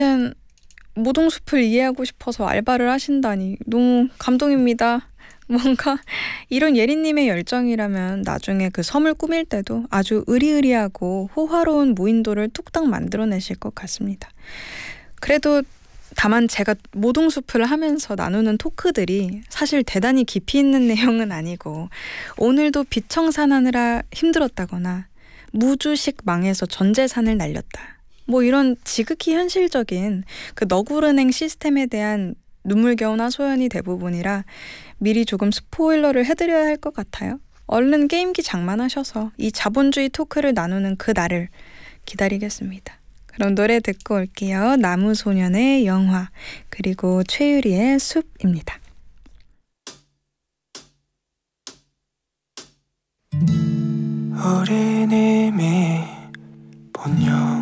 모동숲을 이해하고 싶어서 알바를 하신다니 너무 감동입니다. 뭔가 이런 예린님의 열정이라면 나중에 그 섬을 꾸밀 때도 아주 으리으리하고 호화로운 무인도를 뚝딱 만들어내실 것 같습니다. 그래도 다만 제가 모동숲을 하면서 나누는 토크들이 사실 대단히 깊이 있는 내용은 아니고, 오늘도 비청산하느라 힘들었다거나 무주식 망해서 전 재산을 날렸다, 뭐 이런 지극히 현실적인 그 너구른행 시스템에 대한 눈물겨운 하소연이 대부분이라 미리 조금 스포일러를 해드려야 할 것 같아요. 얼른 게임기 장만하셔서 이 자본주의 토크를 나누는 그 날을 기다리겠습니다. 그럼 노래 듣고 올게요. 나무소년의 영화, 그리고 최유리의 숲입니다. 우린 이미 본영